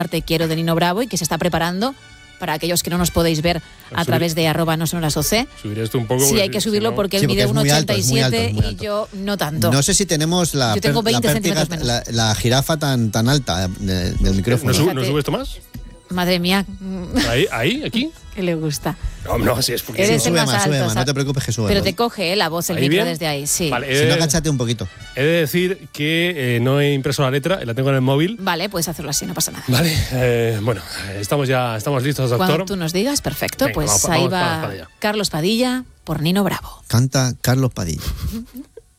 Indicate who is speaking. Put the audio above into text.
Speaker 1: Te quiero de Nino Bravo y que se está preparando para aquellos que no nos podéis ver a través de @nosonorasoc.
Speaker 2: Subiré esto un poco.
Speaker 1: Sí, hay que subirlo porque él mide 1,87 y yo no tanto.
Speaker 3: No sé si tenemos la
Speaker 1: Yo tengo 20 centímetros menos.
Speaker 3: La jirafa tan alta del micrófono.
Speaker 2: ¿No sube esto más?
Speaker 1: Madre mía.
Speaker 2: Ahí, aquí.
Speaker 1: Que le gusta.
Speaker 2: No, así es porque
Speaker 1: Eres el más alto,
Speaker 3: sube más, no te preocupes que sube.
Speaker 1: Pero te coge la voz, el
Speaker 2: ¿Ahí
Speaker 1: micro
Speaker 2: bien?
Speaker 1: desde ahí, sí.
Speaker 2: Vale,
Speaker 3: Si no, agáchate un poquito.
Speaker 2: He de decir que no he impreso la letra, la tengo en el móvil.
Speaker 1: Vale, puedes hacerlo así, no pasa nada.
Speaker 2: Vale, bueno, estamos listos, doctor.
Speaker 1: Cuando tú nos digas, perfecto.
Speaker 2: Venga,
Speaker 1: pues
Speaker 2: vamos
Speaker 1: ahí
Speaker 2: para
Speaker 1: va
Speaker 2: allá.
Speaker 1: Carlos Padilla por Nino Bravo.
Speaker 3: Canta Carlos Padilla.